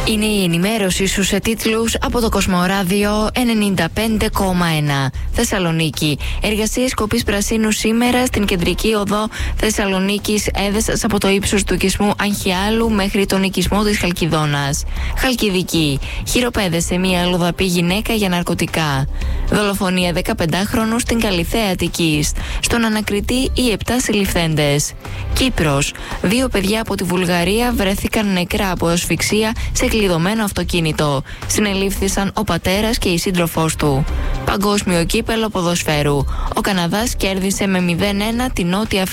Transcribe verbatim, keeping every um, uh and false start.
Είναι η ενημέρωση σου σε τίτλους από το Κοσμοράδιο ενενήντα πέντε κόμμα ένα. Θεσσαλονίκη. Εργασίες κοπής πρασίνου σήμερα στην κεντρική οδό Θεσσαλονίκης έδεσας από το ύψος του οικισμού Αγχιάλου μέχρι τον οικισμό της Χαλκιδόνας. Χαλκιδική. Χειροπέδεσε μια αλλοδαπή γυναίκα για ναρκωτικά. Δολοφονία δεκαπεντάχρονου στην Καλιθέα Αττικής. Στον ανακριτή οι επτά συλληφθέντες. Κύπρος. Δύο παιδιά από τη Βουλγαρία βρέθηκαν νεκρά από ασφυξία σε κλειδωμένο αυτοκίνητο. Συνελήφθησαν ο πατέρας και η σύντροφός του. Παγκόσμιο κύπελο ποδοσφαίρου. Ο Καναδάς κέρδισε με μηδέν ένα τη Νότια